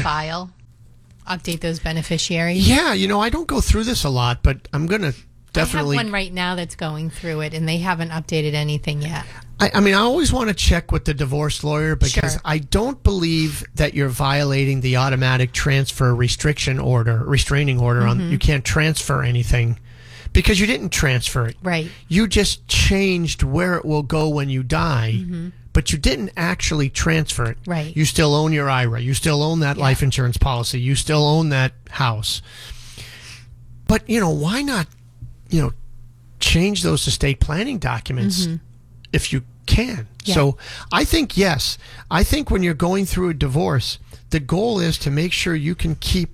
file, update those beneficiaries. Yeah, I don't go through this a lot, but I'm going to definitely... I have one right now that's going through it, and they haven't updated anything yet. I mean, I always want to check with the divorce lawyer because Sure. I don't believe that you're violating the automatic transfer restraining order on you can't transfer anything because you didn't transfer it. Right. You just changed where it will go when you die, but you didn't actually transfer it. Right. You still own your IRA. You still own that life insurance policy. You still own that house. But, why not, change those estate planning documents if you can? Yeah. So I think, yes. I think when you're going through a divorce, the goal is to make sure you can keep,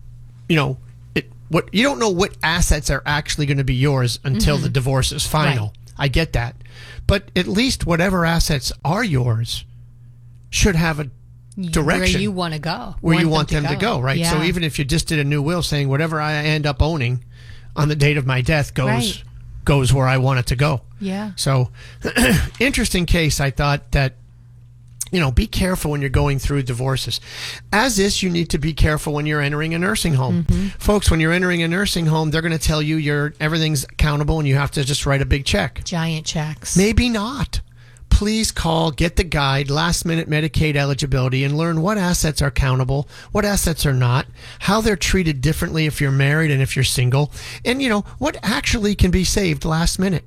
what you don't know what assets are actually going to be yours until the divorce is final. Right. I get that. But at least whatever assets are yours should have a direction. Where you want to go. Where you want them to go, right? Yeah. So even if you just did a new will saying whatever I end up owning on the date of my death goes where I want it to go. Yeah. So interesting case. I thought that, be careful when you're going through divorces. As is, you need to be careful when you're entering a nursing home. Folks, when you're entering a nursing home, they're going to tell you everything's accountable and you have to just write a big check. Giant checks. Maybe not. Please call, get the guide, last minute Medicaid eligibility, and learn what assets are countable, what assets are not, how they're treated differently if you're married and if you're single, and what actually can be saved last minute.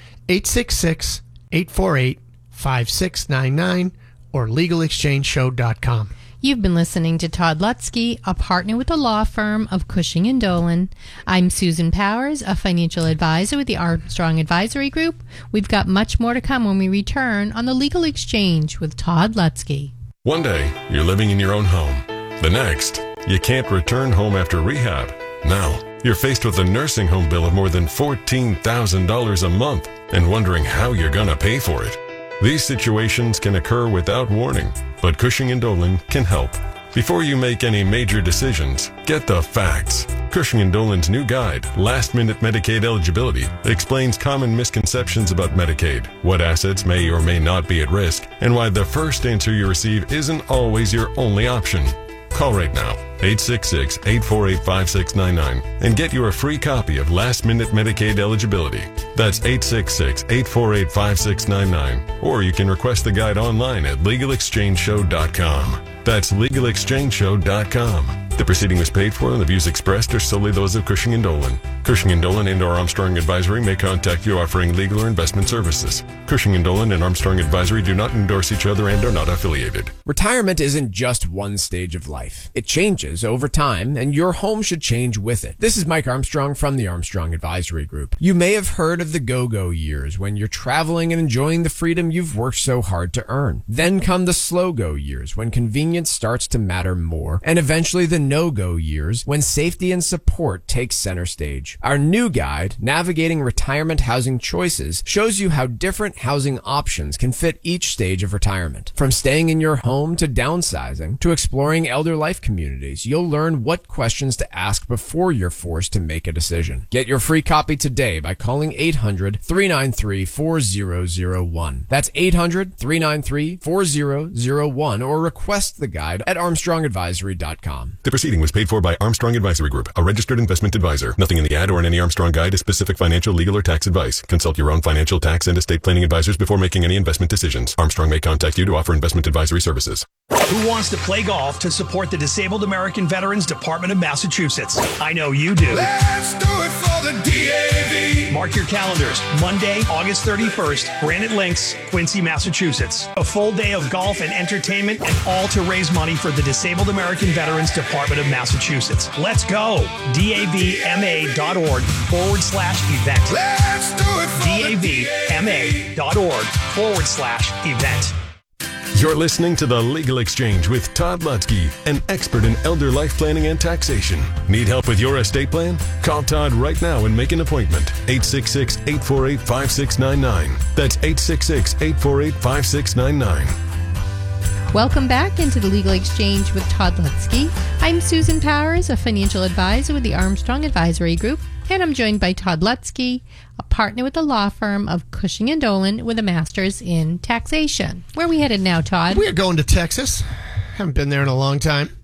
866-848-5699 or LegalExchangeShow.com. You've been listening to Todd Lutzke, a partner with the law firm of Cushing & Dolan. I'm Susan Powers, a financial advisor with the Armstrong Advisory Group. We've got much more to come when we return on the Legal Exchange with Todd Lutzke. One day, you're living in your own home. The next, you can't return home after rehab. Now, you're faced with a nursing home bill of more than $14,000 a month and wondering how you're going to pay for it. These situations can occur without warning, but Cushing & Dolan can help. Before you make any major decisions, get the facts. Cushing & Dolan's new guide, Last Minute Medicaid Eligibility, explains common misconceptions about Medicaid, what assets may or may not be at risk, and why the first answer you receive isn't always your only option. Call right now, 866-848-5699, and get your free copy of Last Minute Medicaid Eligibility. That's 866-848-5699. Or you can request the guide online at LegalExchangeShow.com. That's LegalExchangeShow.com. The proceeding was paid for and the views expressed are solely those of Cushing & Dolan. Cushing & Dolan and or Armstrong Advisory may contact you offering legal or investment services. Cushing & Dolan and Armstrong Advisory do not endorse each other and are not affiliated. Retirement isn't just one stage of life. It changes over time, and your home should change with it. This is Mike Armstrong from the Armstrong Advisory Group. You may have heard of the go-go years when you're traveling and enjoying the freedom you've worked so hard to earn. Then come the slow-go years when convenience starts to matter more, and eventually the no-go years when safety and support take center stage. Our new guide, Navigating Retirement Housing Choices, shows you how different housing options can fit each stage of retirement. From staying in your home to downsizing to exploring elder life communities, you'll learn what questions to ask before you're forced to make a decision. Get your free copy today by calling 800-393-4001. That's 800-393-4001 or request the guide at armstrongadvisory.com. The proceeding was paid for by Armstrong Advisory Group, a registered investment advisor. Nothing in the ad or in any Armstrong guide is specific financial, legal, or tax advice. Consult your own financial, tax, and estate planning advisors before making any investment decisions. Armstrong may contact you to offer investment advisory services. Who wants to play golf to support the Disabled American Veterans Department of Massachusetts? I know you do. Let's do it for the DAV. Mark your calendars. Monday, August 31st, Granite Links, Quincy, Massachusetts. A full day of golf and entertainment, and all to raise money for the Disabled American Veterans Department of Massachusetts. Let's go. DAVMA.org/event. Let's do it for DAVMA.org/event. You're listening to The Legal Exchange with Todd Lutzke, an expert in elder life planning and taxation. Need help with your estate plan? Call Todd right now and make an appointment. 866-848-5699. That's 866-848-5699. Welcome back into the Legal Exchange with Todd Lutzke. I'm Susan Powers, a financial advisor with the Armstrong Advisory Group, and I'm joined by Todd Lutzke, a partner with the law firm of Cushing & Dolan with a master's in taxation. Where are we headed now, Todd? We're going to Texas. Haven't been there in a long time.